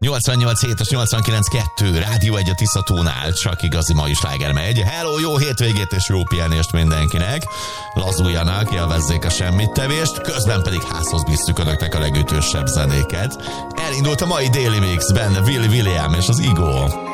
88.7-es, 89.2, Rádió 1 a Tiszatónál, csak igazi mai sláger megy. Hello, jó hétvégét és jó pihenést mindenkinek. Lazuljanak, élvezzék a semmittevést, közben pedig házhoz bíztük önöknek a legütősebb zenéket. Elindult a mai Daily Mix, benne Willy William és az Igo.